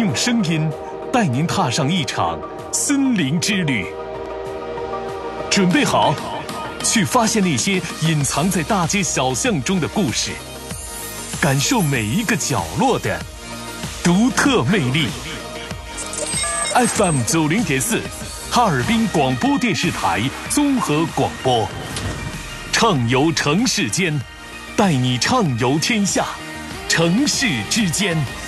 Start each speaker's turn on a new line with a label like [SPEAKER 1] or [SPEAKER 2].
[SPEAKER 1] 用声音带您踏上一场森林之旅。准备好，去发现那些隐藏在大街小巷中的故事，感受每一个角落的独特魅力。FM 90.4，哈尔滨广播电视台综合广播，畅游城市间，带你畅游天下，城市之间。